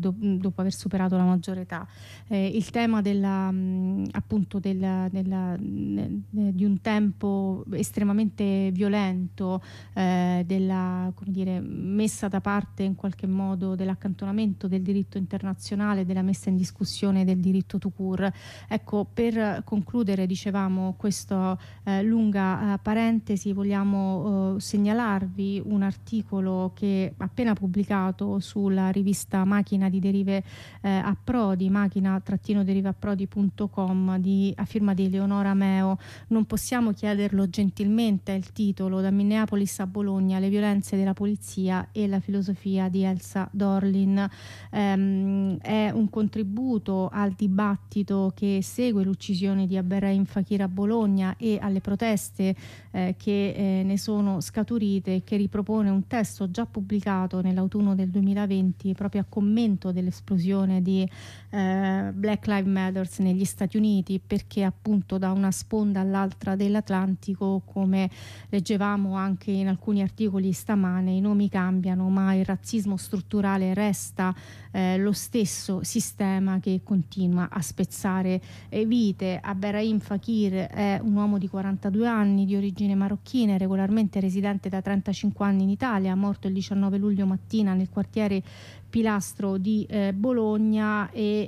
dopo aver superato la maggiore età. Il tema appunto di un tempo estremamente violento, della, come dire, messa da parte in qualche modo dell'accantonamento del diritto internazionale, della messa in discussione del diritto tout court. Ecco, per concludere, dicevamo, questa lunga parentesi, vogliamo segnalarvi un articolo che appena pubblicato sulla rivista Macchina di Derive Approdi, macchina-deriveapprodi.com, a firma di Eleonora Meo. Non possiamo chiederlo gentilmente, è il titolo: Da Minneapolis a Bologna, le violenze della polizia e la filosofia di Elsa Dorlin. È un contributo al dibattito che segue l'uccisione di Abderrahim Fakir a Bologna e alle proteste che ne sono scaturite, che ripropone un testo già pubblicato nell'autunno del 2020 proprio a commento dell'esplosione di Black Lives Matter negli Stati Uniti, perché appunto da una sponda all'altra dell'Atlantico, come leggevamo anche in alcuni articoli stamane, i nomi cambiano ma il razzismo strutturale resta lo stesso sistema che continua a spezzare vite. Abderrahim Fakir è un uomo di 42 anni di origine marocchina, regolarmente residente da 35 anni in Italia, morto il 19 luglio mattina nel quartiere Pilastro di Bologna, e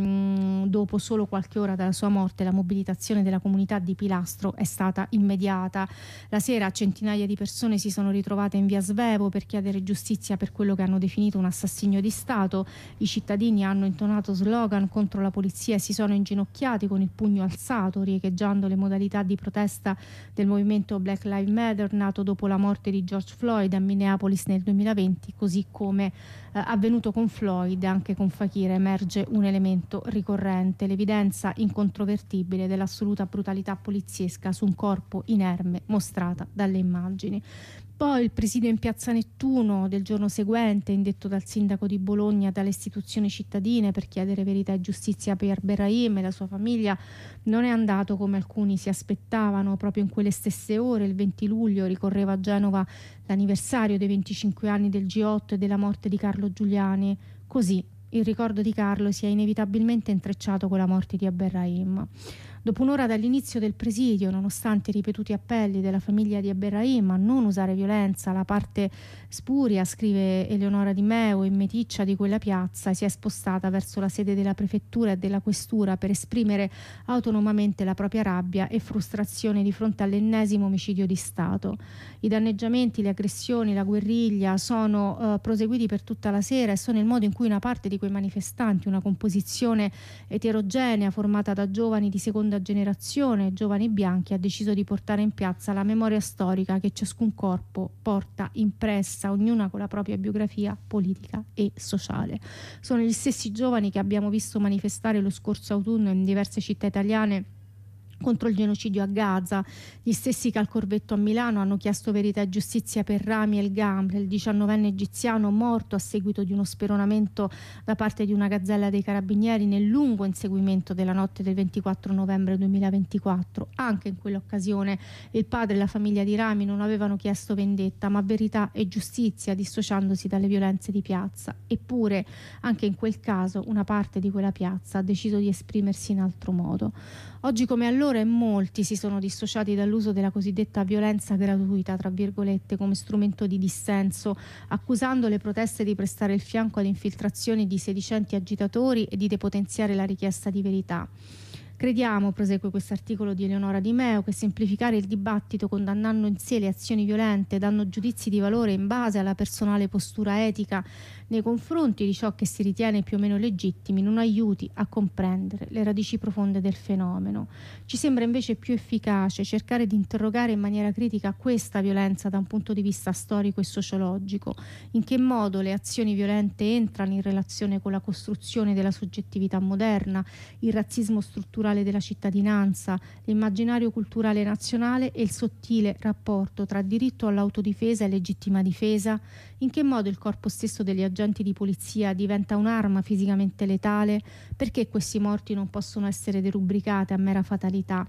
dopo solo qualche ora dalla sua morte la mobilitazione della comunità di Pilastro è stata immediata. La sera centinaia di persone si sono ritrovate in via Svevo per chiedere giustizia per quello che hanno definito un assassinio di Stato. I cittadini hanno intonato slogan contro la polizia e si sono inginocchiati con il pugno alzato, riecheggiando le modalità di protesta del movimento Black Lives Matter, nato dopo la morte di George Floyd a Minneapolis nel 2020, così come avvenuto con Floyd. Anche con Fakir emerge un elemento ricorrente: l'evidenza incontrovertibile dell'assoluta brutalità poliziesca su un corpo inerme mostrata dalle immagini. Poi il presidio in piazza Nettuno del giorno seguente, indetto dal sindaco di Bologna e dalle istituzioni cittadine per chiedere verità e giustizia per Abderrahim e la sua famiglia, non è andato come alcuni si aspettavano. Proprio in quelle stesse ore, il 20 luglio, ricorreva a Genova l'anniversario dei 25 anni del G8 e della morte di Carlo Giuliani. Così il ricordo di Carlo si è inevitabilmente intrecciato con la morte di Abderrahim. Dopo un'ora dall'inizio del presidio, nonostante i ripetuti appelli della famiglia di Abderrahim a non usare violenza, la parte spuria, scrive Eleonora Di Meo, e meticcia di quella piazza si è spostata verso la sede della prefettura e della questura per esprimere autonomamente la propria rabbia e frustrazione di fronte all'ennesimo omicidio di Stato. I danneggiamenti, le aggressioni, la guerriglia sono proseguiti per tutta la sera e sono il modo in cui una parte di quei manifestanti, una composizione eterogenea formata da giovani di seconda generazione, giovani bianchi, ha deciso di portare in piazza la memoria storica che ciascun corpo porta impressa, ognuna con la propria biografia politica e sociale. Sono gli stessi giovani che abbiamo visto manifestare lo scorso autunno in diverse città italiane contro il genocidio a Gaza, gli stessi che al Corvetto a Milano hanno chiesto verità e giustizia per Rami El Gamre, il 19enne egiziano morto a seguito di uno speronamento da parte di una gazzella dei carabinieri nel lungo inseguimento della notte del 24 novembre 2024. Anche in quell'occasione il padre e la famiglia di Rami non avevano chiesto vendetta, ma verità e giustizia, dissociandosi dalle violenze di piazza. Eppure, anche in quel caso, una parte di quella piazza ha deciso di esprimersi in altro modo. Oggi come allora molti si sono dissociati dall'uso della cosiddetta violenza gratuita, tra virgolette, come strumento di dissenso, accusando le proteste di prestare il fianco alle infiltrazioni di sedicenti agitatori e di depotenziare la richiesta di verità. Crediamo, prosegue questo articolo di Eleonora Di Meo, che semplificare il dibattito condannando in sé le azioni violente, dando giudizi di valore in base alla personale postura etica nei confronti di ciò che si ritiene più o meno legittimi, non aiuti a comprendere le radici profonde del fenomeno. Ci sembra invece più efficace cercare di interrogare in maniera critica questa violenza da un punto di vista storico e sociologico, in che modo le azioni violente entrano in relazione con la costruzione della soggettività moderna, il razzismo strutturale della cittadinanza, l'immaginario culturale nazionale e il sottile rapporto tra diritto all'autodifesa e legittima difesa, in che modo il corpo stesso degli agenti di polizia diventa un'arma fisicamente letale, perché questi morti non possono essere derubricate a mera fatalità.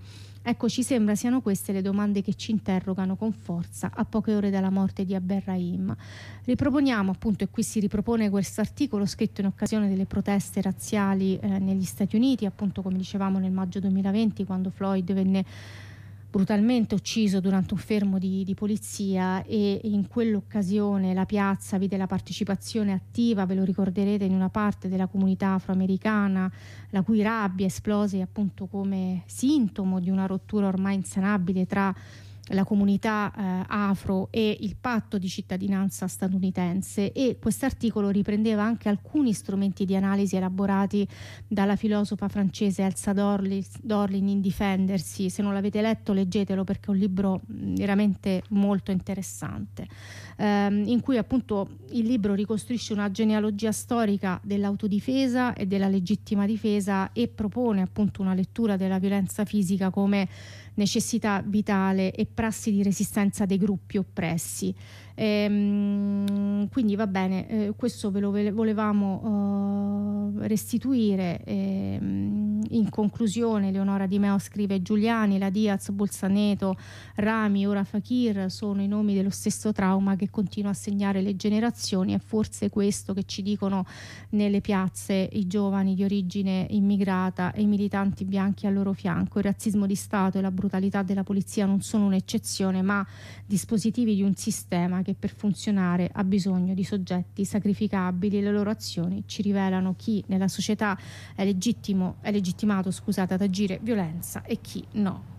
Ecco, ci sembra siano queste le domande che ci interrogano con forza a poche ore dalla morte di Abel Rahim. Riproponiamo appunto, e qui si ripropone questo articolo scritto in occasione delle proteste razziali negli Stati Uniti, appunto come dicevamo nel maggio 2020, quando Floyd venne brutalmente ucciso durante un fermo di polizia, e in quell'occasione la piazza vide la partecipazione attiva, ve lo ricorderete, in una parte della comunità afroamericana, la cui rabbia esplose appunto come sintomo di una rottura ormai insanabile tra la comunità afro e il patto di cittadinanza statunitense. E quest'articolo riprendeva anche alcuni strumenti di analisi elaborati dalla filosofa francese Elsa Dorlin in Difendersi. Se non l'avete letto, leggetelo, perché è un libro veramente molto interessante, in cui appunto il libro ricostruisce una genealogia storica dell'autodifesa e della legittima difesa, e propone appunto una lettura della violenza fisica come necessità vitale e prassi di resistenza dei gruppi oppressi. Quindi va bene, questo ve lo volevamo restituire. In conclusione, Leonora Di Meo scrive: Giuliani, la Diaz, Bolzaneto, Rami, ora Fakir sono i nomi dello stesso trauma che continua a segnare le generazioni. È forse questo che ci dicono nelle piazze i giovani di origine immigrata e i militanti bianchi al loro fianco. Il razzismo di Stato e la brutalità della polizia non sono un'eccezione, ma dispositivi di un sistema che per funzionare ha bisogno di soggetti sacrificabili, e le loro azioni ci rivelano chi nella società è legittimato ad agire violenza e chi no.